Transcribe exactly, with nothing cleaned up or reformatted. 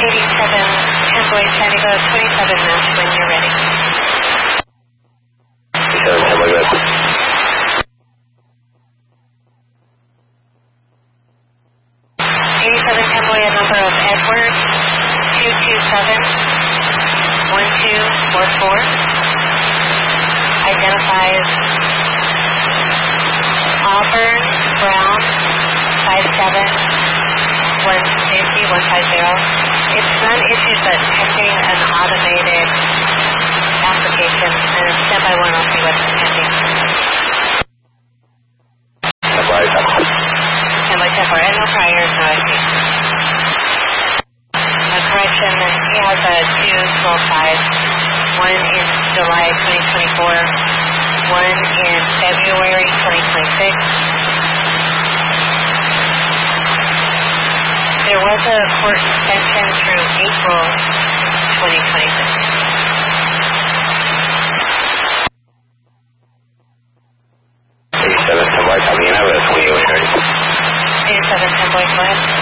eighty-seven, ten boy, San Diego, twenty-seven knots when you're ready. eighty-seven, ten boy, good. eighty-seven, ten boy, a number of Edward, two two seven, one two four four. Identifies Auburn Brown, five seven, one fifty, one fifty. It's non-issued but pending an automated application, and step by one I'll see what's pending. ten by ten. ten by ten, and no priors, no I C. A correction, he has a two twelve five, one in July twenty twenty-four, one in February twenty twenty-six. There was a court suspension through April twenty twenty-six. eighty-seven, ten by ten, you have a twenty-eight, ready. eighty-seven, ten boy, go ahead.